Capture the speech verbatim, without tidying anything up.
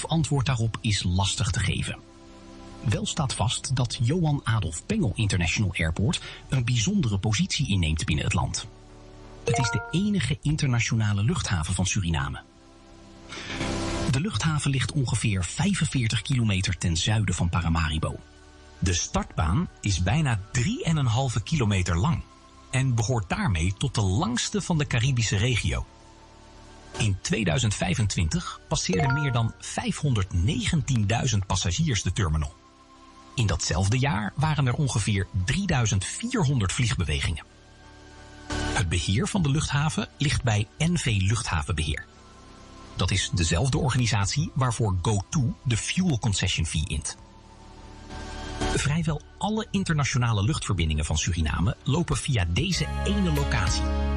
definitief antwoord daarop is lastig te geven. Wel staat vast dat Johan Adolf Pengel International Airport een bijzondere positie inneemt binnen het land. Het is de enige internationale luchthaven van Suriname. De luchthaven ligt ongeveer vijfenveertig kilometer ten zuiden van Paramaribo. De startbaan is bijna drie komma vijf kilometer lang en behoort daarmee tot de langste van de Caribische regio. In tweeduizend vijfentwintig passeerden meer dan vijfhonderdnegentienduizend passagiers de terminal. In datzelfde jaar waren er ongeveer drieduizend vierhonderd vliegbewegingen. Het beheer van de luchthaven ligt bij N V Luchthavenbeheer. Dat is dezelfde organisatie waarvoor GoTo de fuel concession fee int. Vrijwel alle internationale luchtverbindingen van Suriname lopen via deze ene locatie.